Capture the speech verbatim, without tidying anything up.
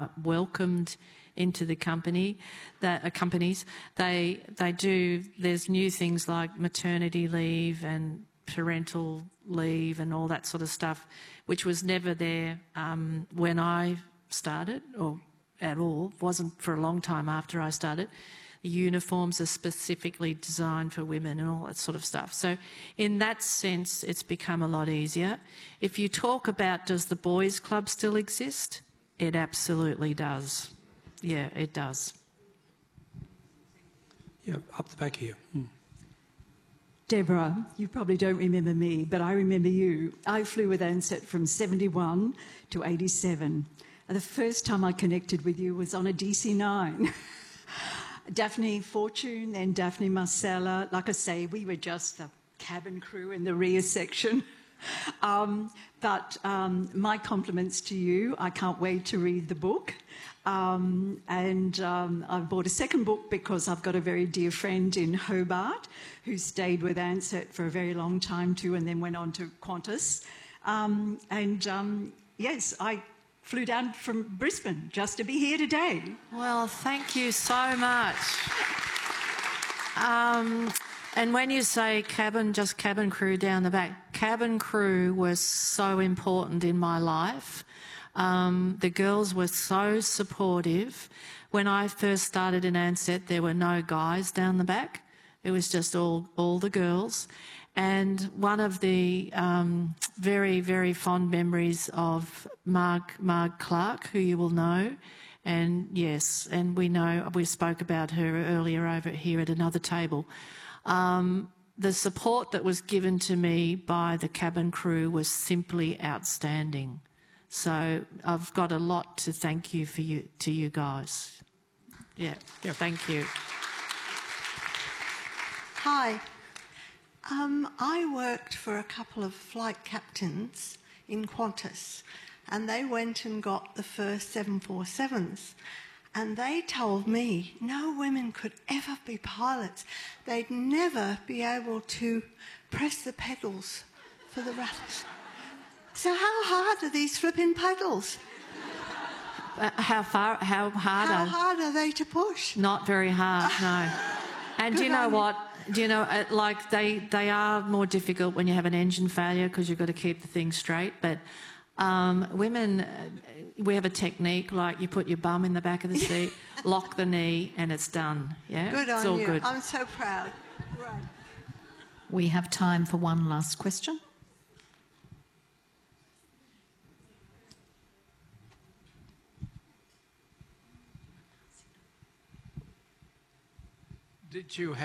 are welcomed into the company, that uh, companies. They they do. There's new things like maternity leave and parental leave and all that sort of stuff, which was never there um, when I started, or at all. Wasn't for a long time after I started. The uniforms are specifically designed for women and all that sort of stuff. So in that sense, it's become a lot easier. If you talk about, does the boys' club still exist? It absolutely does. Yeah, it does. Yeah, up the back here. Hmm. Deborah, you probably don't remember me, but I remember you. I flew with Ansett from seventy-one to eighty-seven. And the first time I connected with you was on a D C nine. Daphne Fortune and Daphne Marcella. Like I say, we were just the cabin crew in the rear section. Um, but um, my compliments to you. I can't wait to read the book. Um, and um, I've bought a second book because I've got a very dear friend in Hobart who stayed with Ansett for a very long time too and then went on to Qantas. Um, and um, yes, I flew down from Brisbane just to be here today. Well, thank you so much. Um, and when you say cabin, just cabin crew down the back, cabin crew was so important in my life. Um, the girls were so supportive. When I first started in Ansett, there were no guys down the back. It was just all, all the girls. And one of the um, very, very fond memories of Marg, Marg Clark, who you will know, and yes, and we know, we spoke about her earlier over here at another table. Um, the support that was given to me by the cabin crew was simply outstanding. So I've got a lot to thank you for you to you guys. Yeah, yeah. Thank you. Hi. Um, I worked for a couple of flight captains in Qantas, and they went and got the first seven forty-sevens. And they told me no women could ever be pilots. They'd never be able to press the pedals for the rudders. So how hard are these flipping pedals? Uh, how far? How hard? How are, hard are they to push? Not very hard, no. And do you know what? Do you know, uh, like, they, they are more difficult when you have an engine failure because you've got to keep the thing straight. But um, women, uh, we have a technique, like you put your bum in the back of the seat, lock the knee, and it's done. Yeah, Good it's on all you. good. I'm so proud. Right. We have time for one last question. Did you have